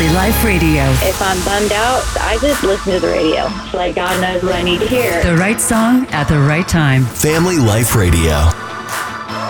Family Life Radio. If I'm bummed out, I just listen to the radio. It's like God knows what I need to hear. The right song at the right time. Family Life Radio.